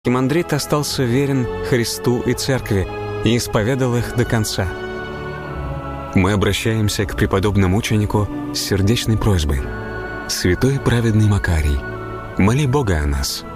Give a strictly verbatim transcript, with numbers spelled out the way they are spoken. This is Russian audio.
Архимандрит остался верен Христу и Церкви и исповедал их до конца. Мы обращаемся к преподобному мученику с сердечной просьбой. Святой праведный Макарий, моли Бога о нас.